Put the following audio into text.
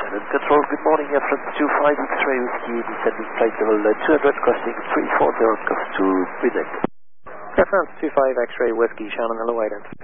Island Control, good morning, Air France 25 X-ray Whiskey, descending flight level 200, crossing 340, comes to Quebec. Air France 25 X-ray Whiskey, Shannon, hello, Island.